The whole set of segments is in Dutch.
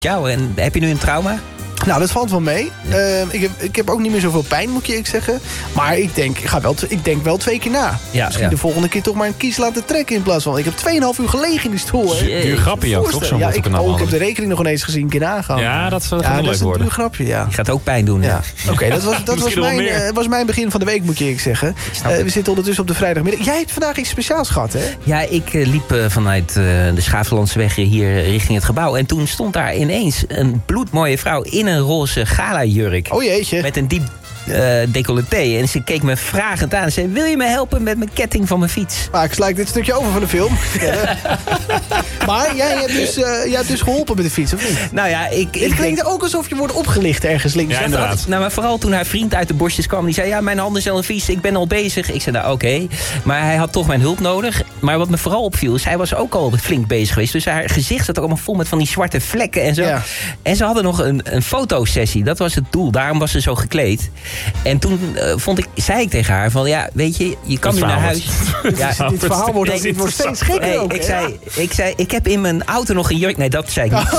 jou. En heb je nu een trauma? Nou, dat valt wel mee. Ik heb ook niet meer zoveel pijn, moet je zeggen. Maar ik denk wel 2 keer na. Ja, Misschien de volgende keer toch maar een kies laten trekken in plaats van... Ik heb 2,5 uur gelegen in die stoel. Duur grapje, ja, toch? Zo'n ik heb de rekening nog ineens gezien, een keer nagaan. Ja, dat gaat dat leuk is een worden. duur grapje, ja. Die gaat ook pijn doen. Ja. Oké, dat was mijn begin van de week, moet je zeggen. We zitten ondertussen op de vrijdagmiddag. Jij hebt vandaag iets speciaals gehad, hè? Ja, ik liep vanuit de Schaaflandsweg hier richting het gebouw. En toen stond daar ineens een bloedmooie vrouw in een roze gala-jurk. Oh jeetje. Met een diep decolleté. En ze keek me vragend aan en zei... wil je me helpen met mijn ketting van mijn fiets? Ik sla dit stukje over van de film. Maar jij hebt dus geholpen met de fiets, of niet? Nou ja, Het klinkt ook alsof je wordt opgelicht ergens links. Ja, inderdaad. Nou, maar vooral toen haar vriend uit de bosjes kwam... die zei, ja, mijn handen zijn al vies, ik ben al bezig. Ik zei, nou, oké. Maar hij had toch mijn hulp nodig. Maar wat me vooral opviel, is hij was ook al flink bezig geweest. Dus haar gezicht zat ook allemaal vol met van die zwarte vlekken en zo. Ja. En ze hadden nog een fotosessie. Dat was het doel. Daarom was ze zo gekleed. En toen zei ik tegen haar van... ja, weet je, je kan nu naar huis. Ja, dit verhaal wordt steeds gekker ook. Ik zei, ik heb in mijn auto nog een jurk. Nee, dat zei ik niet.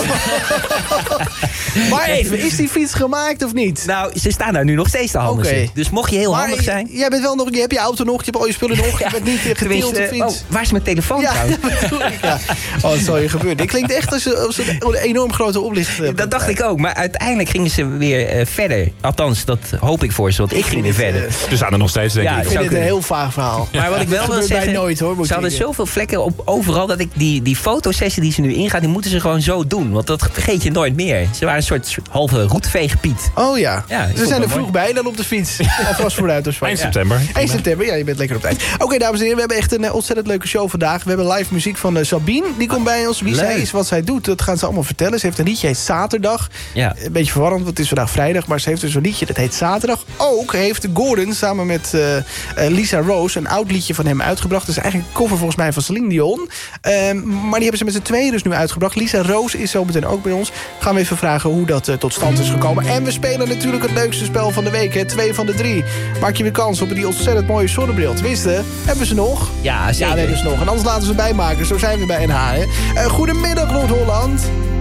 Maar even, is die fiets gemaakt of niet? Nou, ze staan daar nu nog steeds te handelen. Dus mocht je heel handig zijn... Jij bent wel nog, je hebt je auto nog, je hebt al je spullen nog. Je bent niet gedeeld op fiets. Waar is mijn telefoon trouwens? Ja. Wat zal je gebeuren? Dit klinkt echt als een enorm grote oplichting. Dat dacht ik ook. Maar uiteindelijk gingen ze weer verder. Althans, dat hoop ik voor ze. Want ik ging weer verder. Dus aan er nog steeds, denk ik. Ik vind dit een heel vaag verhaal. Maar wat ik wel wil zeggen... nooit, hoor, ze hadden zoveel vlekken op overal... dat ik die fotosessie die ze nu ingaat... die moeten ze gewoon zo doen. Want dat vergeet je nooit meer. Ze waren een soort halve roetveegpiet. Oh ja. Ze zijn er vroeg bij dan op de fiets. Alvast vooruit. Eind september. Eind september, ja, je bent lekker op tijd. Oké, dames en heren, we hebben echt een ontzettend leuke show vandaag. We hebben live muziek van Sabine. Die komt bij ons. Wie zij is, wat zij doet, dat gaan ze allemaal vertellen. Ze heeft een liedje, heet Zaterdag. Ja. Een beetje verwarrend, want het is vandaag vrijdag. Maar ze heeft dus een liedje, dat heet Zaterdag. Ook heeft Gordon samen met Lisa Rose een oud liedje van hem uitgebracht. Dat is eigenlijk een cover volgens mij van Celine Dion. Maar die hebben ze met z'n tweeën dus nu uitgebracht. Lisa Rose is zo meteen ook bij ons. Gaan we even vragen hoe dat tot stand is gekomen. En we spelen natuurlijk het leukste spel van de week. Hè? 2 van de 3. Maak je weer kans op die ontzettend mooie zonnebril. Tenminste, hebben ze nog? Ja, zeker. Ja, we hebben ze nog. En anders laten ze bijmaken. Zo zijn we bij NH. Hè? Goedemiddag, Noord-Holland.